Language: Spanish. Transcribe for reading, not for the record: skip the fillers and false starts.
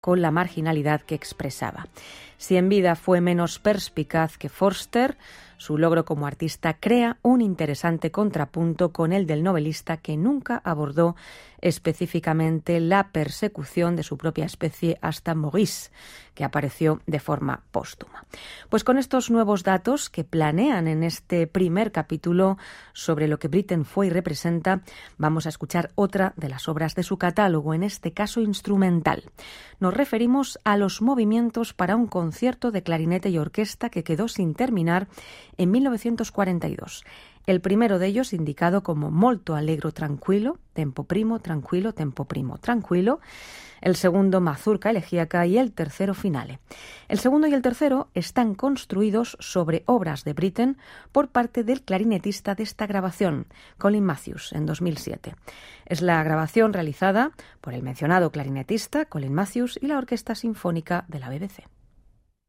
con la marginalidad que expresaba. Si en vida fue menos perspicaz que Forster, su logro como artista crea un interesante contrapunto con el del novelista, que nunca abordó específicamente la persecución de su propia especie hasta Maurice, que apareció de forma póstuma. Pues con estos nuevos datos que planean en este primer capítulo sobre lo que Britten fue y representa, vamos a escuchar otra de las obras de su catálogo, en este caso instrumental. Nos referimos a los movimientos para un concierto de clarinete y orquesta que quedó sin terminar en 1942. El primero de ellos indicado como molto allegro tranquillo, tempo primo, tranquillo, tempo primo, tranquillo. El segundo mazurca elegíaca y el tercero finale. El segundo y el tercero están construidos sobre obras de Britten por parte del clarinetista de esta grabación, Colin Matthews, en 2007. Es la grabación realizada por el mencionado clarinetista Colin Matthews y la Orquesta Sinfónica de la BBC.